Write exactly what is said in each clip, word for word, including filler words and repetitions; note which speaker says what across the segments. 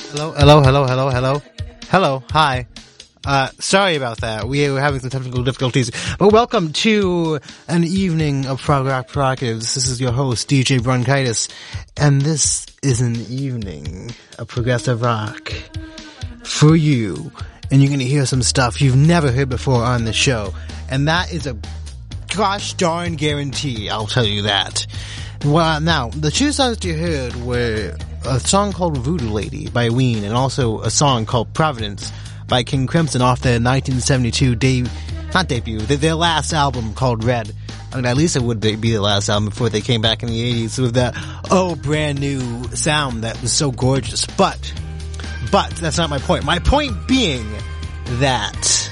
Speaker 1: Hello, hello, hello, hello, hello. Hello, hi. Uh, sorry about that. We were having some technical difficulties. But welcome to an evening of Prog Rock Prerogatives. This is your host, D J Bronchitis. And this is an evening of progressive rock for you. And you're going to hear some stuff you've never heard before on the show. And that is a gosh darn guarantee, I'll tell you that. Well, now, the two songs you heard were a song called Voodoo Lady by Ween and also a song called Providence by King Crimson off their nineteen seventy-two de- not debut, their last album called Red. I mean, at least it would be their last album before they came back in the eighties with that, oh, brand new sound that was so gorgeous. But, but, that's not my point. My point being that,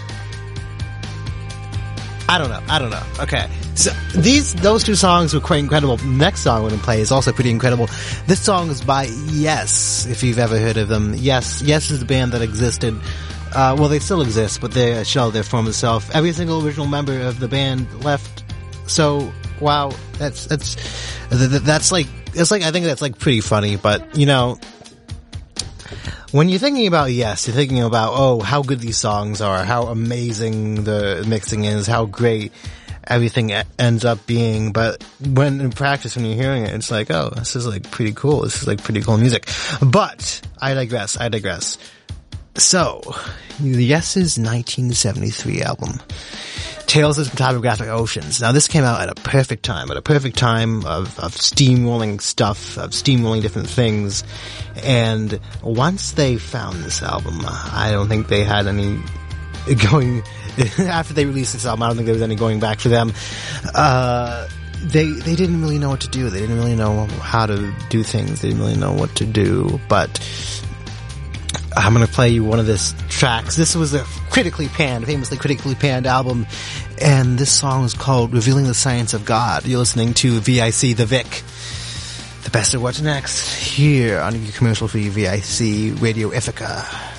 Speaker 1: I don't know, I don't know. Okay. So, these, those two songs were quite incredible. The next song we're going to play is also pretty incredible. This song is by Yes, if you've ever heard of them. Yes, Yes is the band that existed. Uh, well, they still exist, but they're a shell of their former self. Every single original member of the band left. So, wow, that's, that's, that's like, it's like, I think that's like pretty funny, but, you know, when you're thinking about Yes, you're thinking about, oh, how good these songs are, how amazing the mixing is, how great everything ends up being, but when in practice, when you're hearing it, it's like, oh, this is like pretty cool. This is like pretty cool music. But I digress. I digress. So, Yes's nineteen seventy-three album, Tales of Topographic Oceans. Now, this came out at a perfect time, at a perfect time of, of steamrolling stuff, of steamrolling different things. And once they found this album, I don't think they had any going, after they released this album, I don't think there was any going back for them. Uh, they, they didn't really know what to do. They didn't really know how to do things. They didn't really know what to do. But I'm gonna play you one of the tracks. This was a critically panned, famously critically panned album, and this song is called Revealing the Science of God. You're listening to V I C, The Vic, the best of what's next, here on your commercial-free V I C Radio Ithaca.